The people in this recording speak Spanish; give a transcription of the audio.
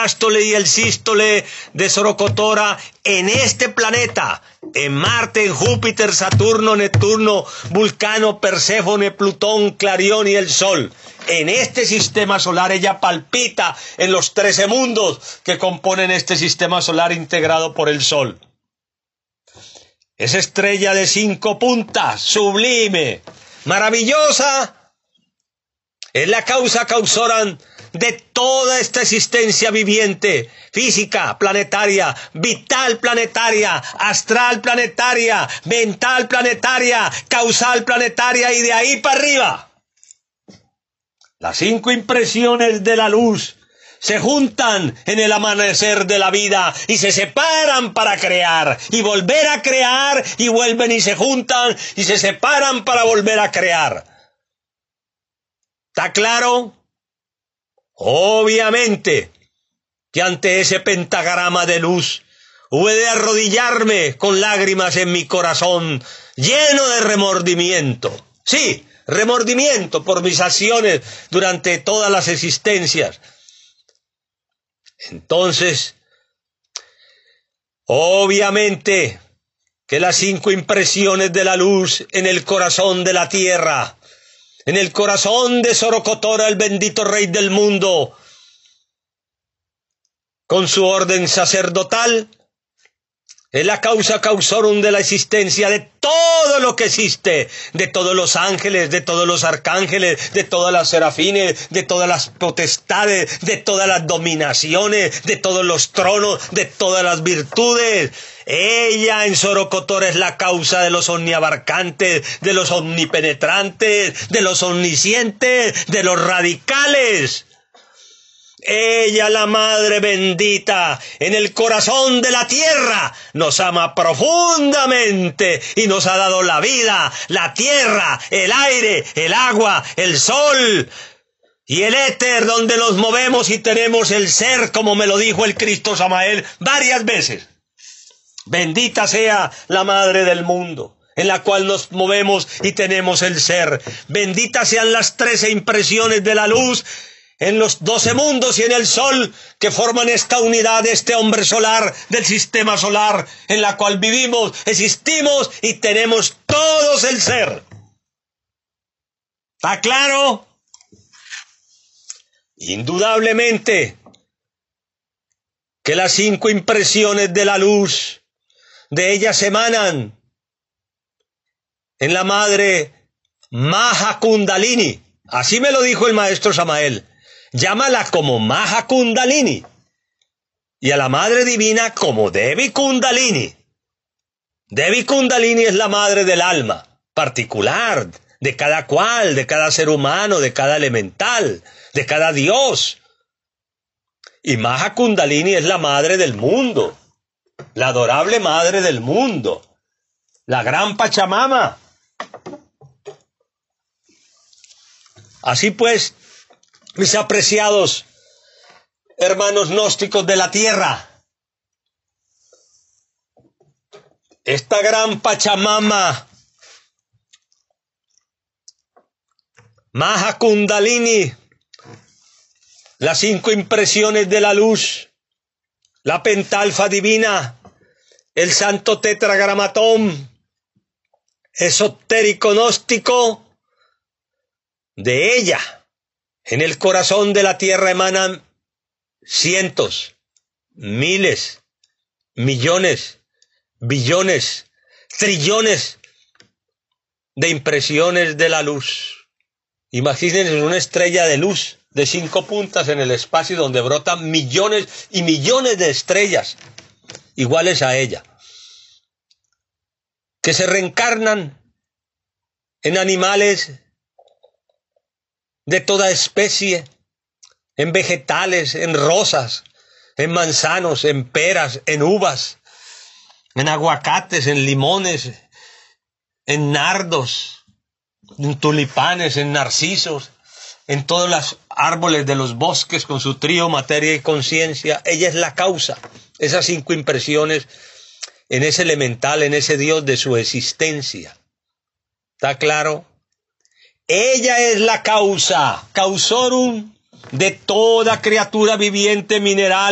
diástole y el sístole de Sorocotora en este planeta, en Marte, en Júpiter, Saturno, Neptuno, Vulcano, Perséfone, Plutón, Clarión y el Sol. En este sistema solar ella palpita en los 13 mundos que componen este sistema solar integrado por el Sol. Esa estrella de 5 puntas, sublime, maravillosa, es la causa causorum de toda esta existencia viviente, física planetaria, vital planetaria, astral planetaria, mental planetaria, causal planetaria y de ahí para arriba. Las 5 impresiones de la luz se juntan en el amanecer de la vida y se separan para crear y volver a crear y vuelven y se juntan y se separan para volver a crear. ¿Está claro? Obviamente que ante ese pentagrama de luz hube de arrodillarme con lágrimas en mi corazón, lleno de remordimiento. Sí, remordimiento por mis acciones durante todas las existencias. Entonces, obviamente que las 5 impresiones de la luz en el corazón de la tierra, en el corazón de Sorocotora, el bendito rey del mundo, con su orden sacerdotal, es la causa causorum de la existencia de todo lo que existe, de todos los ángeles, de todos los arcángeles, de todas las serafines, de todas las potestades, de todas las dominaciones, de todos los tronos, de todas las virtudes. Ella en Sorocotora es la causa de los omniabarcantes, de los omnipenetrantes, de los omniscientes, de los radicales. Ella, la Madre bendita, en el corazón de la tierra, nos ama profundamente y nos ha dado la vida, la tierra, el aire, el agua, el sol y el éter donde nos movemos y tenemos el ser, como me lo dijo el Cristo Samael varias veces. Bendita sea la Madre del mundo, en la cual nos movemos y tenemos el ser. Benditas sean las 13 impresiones de la luz en los 12 mundos y en el sol que forman esta unidad, este hombre solar del sistema solar en la cual vivimos, existimos y tenemos todos el ser. ¿Está claro? Indudablemente que las 5 impresiones de la luz de ellas emanan en la madre Maha Kundalini. Así me lo dijo el maestro Samael. Llámala como Maha Kundalini y a la Madre Divina como Devi Kundalini. Devi Kundalini es la madre del alma particular, de cada cual, de cada ser humano, de cada elemental, de cada Dios. Y Maha Kundalini es la madre del mundo, la adorable madre del mundo, la gran Pachamama. Así pues, mis apreciados hermanos gnósticos de la tierra, esta gran Pachamama, Maha Kundalini, las 5 impresiones de la luz, la pentalfa divina, el santo tetragramatón esotérico gnóstico, de ella, en el corazón de la tierra emanan cientos, miles, millones, billones, trillones de impresiones de la luz. Imagínense una estrella de luz de 5 puntas en el espacio donde brotan millones y millones de estrellas iguales a ella, que se reencarnan en animales de toda especie, en vegetales, en rosas, en manzanos, en peras, en uvas, en aguacates, en limones, en nardos, en tulipanes, en narcisos, en todos los árboles de los bosques con su trío materia y conciencia. Ella es la causa, esas 5 impresiones en ese elemental, en ese Dios de su existencia. ¿Está claro? Ella es la causa, causorum de toda criatura viviente mineral